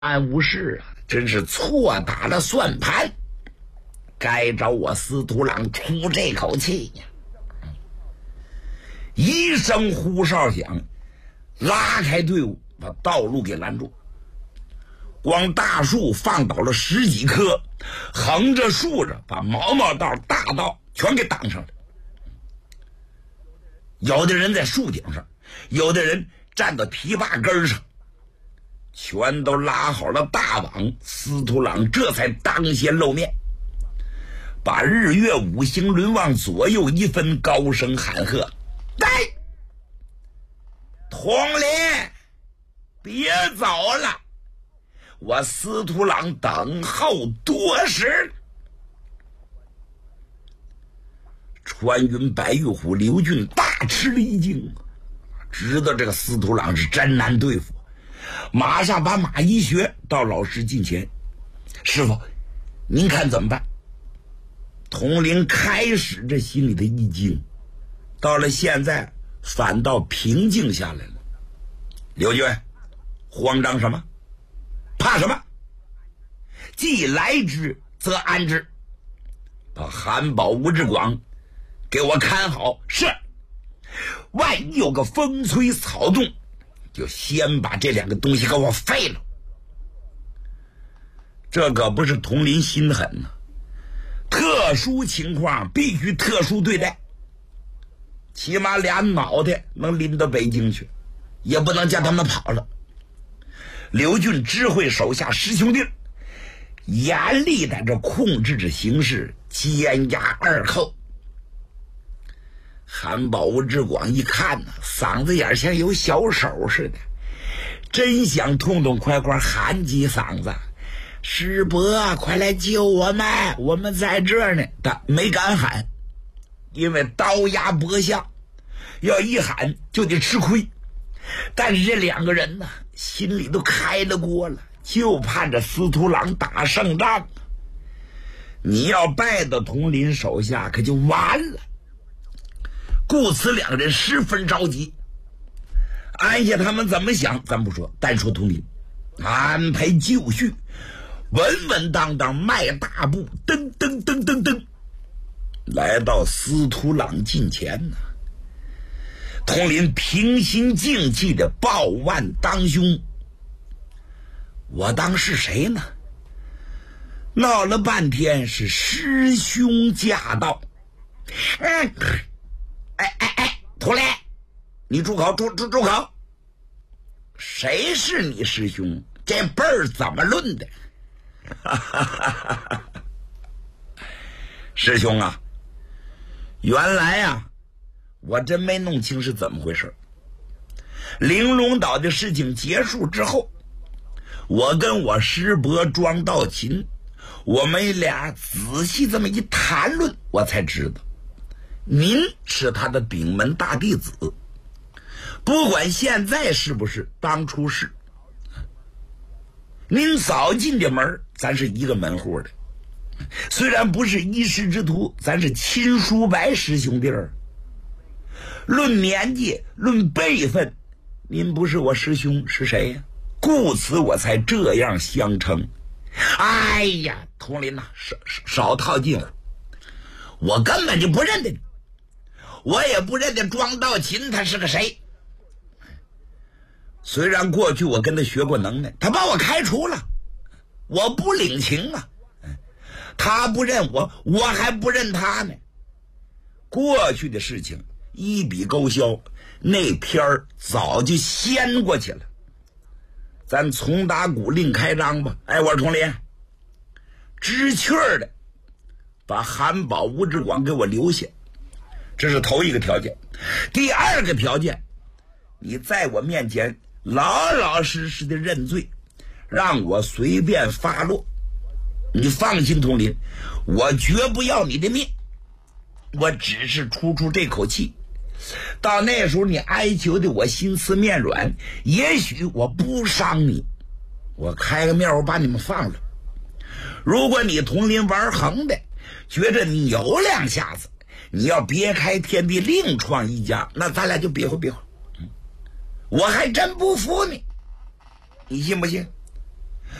安无事啊，真是错打了算盘，该找我司徒郎出这口气呀！一声呼哨响，拉开队伍，把道路给拦住。光大树放倒了10几棵，横着竖着把毛毛道大道全给挡上了。有的人在树顶上，有的人站到堤坝根上，全都拉好了大网。司徒郎这才当先露面，把日月五行轮往左右一分，高声喊喝：“来，统领，别走了，我司徒郎等候多时。”穿云白玉虎刘俊大吃了一惊，知道这个司徒郎是真难对付，马上把马一学到老师近前：“师傅，您看怎么办？”统领开始这心里的一惊，到了现在反倒平静下来了。刘俊，慌张什么？怕什么？既来之则安之，把韩宝、吴志广给我看好。是，万一有个风吹草动，就先把这2个东西给我废了。这可不是统领心狠呐，特殊情况必须特殊对待，起码俩脑袋能拎到北京去，也不能叫他们跑了。刘俊指挥手下师兄弟严厉的这控制着形势，监压2寇。韩宝、吴志广一看呢，嗓子眼像有小手似的，真想痛痛快快喊几嗓子：“师伯，快来救我们，我们在这儿呢！”但没敢喊，因为刀压脖项，要一喊就得吃亏。但是这2个人呢，心里都开了锅了，就盼着司徒郎打胜仗。你要败到统领手下，可就完了。故此2个人十分着急。按下他们怎么想咱不说，单说统领安排就绪，稳稳当当迈大步，噔噔噔噔噔，来到司徒郎近前呢。统领平心静气的抱腕当胸：“我当是谁呢？闹了半天是师兄驾到。统领，你住口，住口！谁是你师兄？这辈儿怎么论的？”师兄啊，原来啊，我真没弄清是怎么回事。玲珑岛的事情结束之后，我跟我师伯庄道勤，我们俩仔细这么一谈论，我才知道您是他的丙门大弟子。不管现在是不是，当初是。您早进的门，咱是一个门户的，虽然不是一师之徒，咱是亲叔伯师兄弟儿。论年纪，论辈分，您不是我师兄是谁呀？故此我才这样相称。哎呀，统领呐，少套近乎，我根本就不认得你，我也不认得庄道勤他是个谁。虽然过去我跟他学过能耐，他把我开除了，我不领情啊。他不认我，我还不认他呢。过去的事情一笔勾销，那篇儿早就掀过去了，咱从打鼓另开张吧。我说统领，知趣儿的把韩宝、吴志广给我留下，这是头一个条件。第2个条件，你在我面前老老实实的认罪，让我随便发落。你放心，统领，我绝不要你的命，我只是出这口气。到那时候你哀求的我心慈面软，也许我不伤你，我开个面我把你们放了。如果你统领玩横的，觉着你有2下子，你要别开天地另创一家，那咱俩就别会。我还真不服你，你信不信？